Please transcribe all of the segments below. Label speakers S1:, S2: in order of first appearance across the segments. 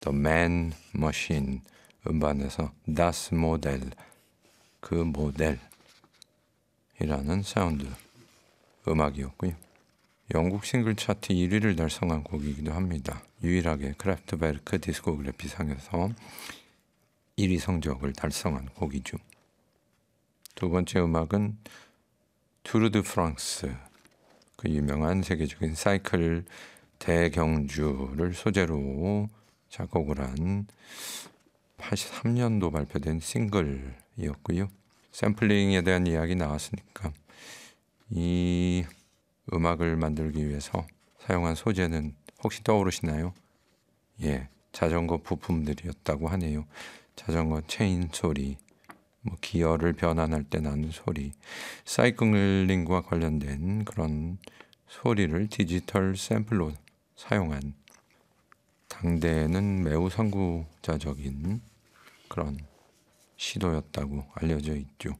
S1: The Man Machine 음반에서 Das Modell, 그 모델이라는 사운드 음악이었고요. 영국 싱글 차트 1위를 달성한 곡이기도 합니다. 유일하게 크래프트베르크 디스코그래피상에서 1위 성적을 달성한 곡이죠. 두 번째 음악은 투르 드 프랑스, 그 유명한 세계적인 사이클 대경주를 소재로 작곡을 한 83년도 발표된 싱글이었고요. 샘플링에 대한 이야기 나왔으니까 이 음악을 만들기 위해서 사용한 소재는 혹시 떠오르시나요? 예, 자전거 부품들이었다고 하네요. 자전거 체인 소리, 기어를 변환할 때 나는 소리, 사이클링과 관련된 그런 소리를 디지털 샘플로 사용한, 당대에는 매우 선구자적인 그런 시도였다고 알려져 있죠.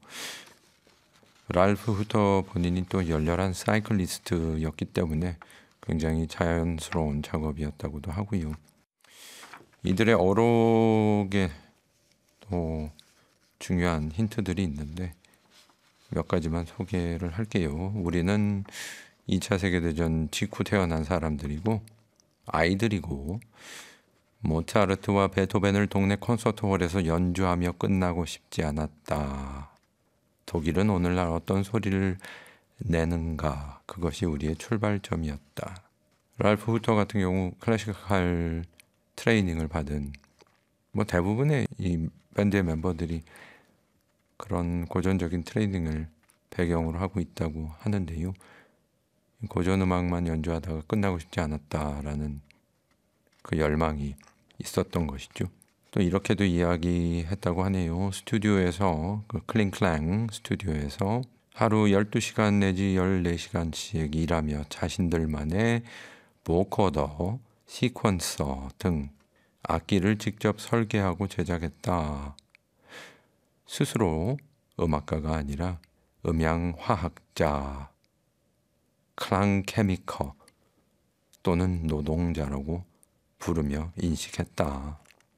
S1: 랄프 후터 본인이 또 열렬한 사이클리스트였기 때문에 굉장히 자연스러운 작업이었다고도 하고요. 이들의 어록에 또 중요한 힌트들이 있는데 몇 가지만 소개를 할게요. 우리는 2차 세계대전 직후 태어난 사람들이고 아이들이고 모차르트와 베토벤을 동네 콘서트홀에서 연주하며 끝나고 싶지 않았다. 독일은 오늘날 어떤 소리를 내는가, 그것이 우리의 출발점이었다. 랄프 후터 같은 경우 클래식할 트레이닝을 받은 대부분의 이 밴드의 멤버들이 그런 고전적인 트레이닝을 배경으로 하고 있다고 하는데요. 고전 음악만 연주하다가 끝나고 싶지 않았다라는 그 열망이 있었던 것이죠. 또 이렇게도 이야기했다고 하네요. 스튜디오에서 그 클링클랑 스튜디오에서 하루 12시간 내지 14시간씩 일하며 자신들만의 보코더, 시퀀서 등 악기를 직접 설계하고 제작했다. 스스로 음악가가 아니라 음향화학자, 클랑 케미커 또는 노동자라고 부르며 인식했다.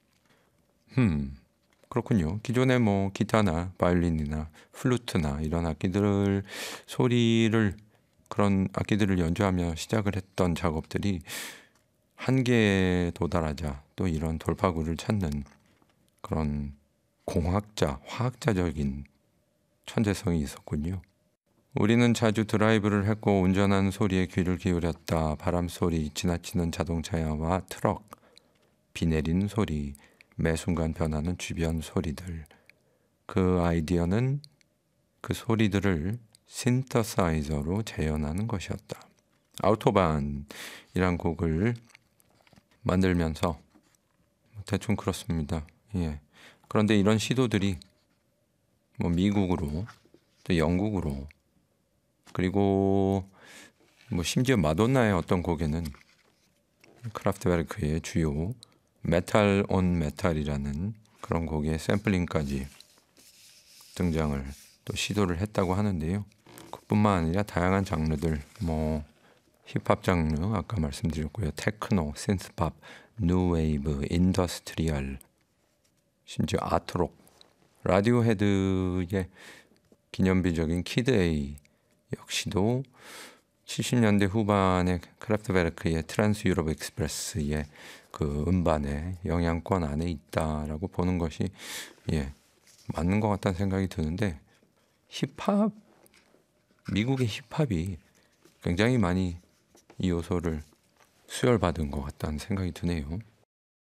S1: 그렇군요. 기존에 기타나 바이올린이나 플루트나 이런 악기들을 그런 악기들을 연주하며 시작을 했던 작업들이 한계에 도달하자 또 이런 돌파구를 찾는 그런 공학자, 화학자적인 천재성이 있었군요. 우리는 자주 드라이브를 했고 운전하는 소리에 귀를 기울였다. 바람 소리, 지나치는 자동차와 트럭, 비 내리는 소리, 매 순간 변하는 주변 소리들. 그 아이디어는 그 소리들을 신터사이저로 재현하는 것이었다. 아우토반이란 곡을 만들면서 대충 그렇습니다. 예. 그런데 이런 시도들이 미국으로 또 영국으로 그리고 심지어 마돈나의 어떤 곡에는 크라프트베르크의 주요 메탈 온 메탈이라는 그런 곡의 샘플링까지 등장을 또 시도를 했다고 하는데요. 그뿐만 아니라 다양한 장르들 힙합 장르 아까 말씀드렸고요. 테크노, 신스팝, 뉴웨이브, 인더스트리얼, 심지어 아트록, 라디오헤드의 기념비적인 키드 A 역시도 70년대 후반의 크라프트베르크의 트란스 유럽 익스프레스의 그 음반에 영향권 안에 있다라고 보는 것이 맞는 것 같다는 생각이 드는데 미국의 힙합이 굉장히 많이 이 요소를 수혈받은 것 같다는 생각이 드네요.